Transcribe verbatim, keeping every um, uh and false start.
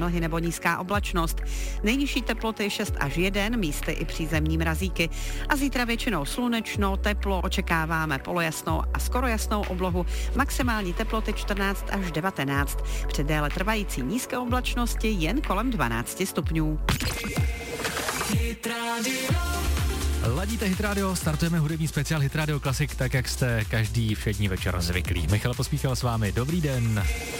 mlhy nebo nízká oblačnost. Nejnižší teploty šest až jedna, místy i přízemní mrazíky. A zítra většinou slunečno, teplo, očekáváme polojasnou a skoro jasnou oblohu, maximální teploty čtrnáct až devatenáct. Při déle trvající nízké oblačnosti jen kolem dvanáct stupňů. Ladíte Hit Radio, startujeme hudební speciál Hit Radio Classic, tak jak jste každý všední večer zvyklí. Michal Pospíchal s vámi, dobrý den.